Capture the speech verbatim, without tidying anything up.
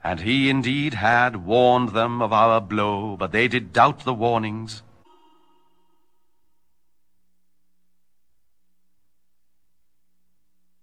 And he indeed had warned them of our blow, but they did doubt the warnings,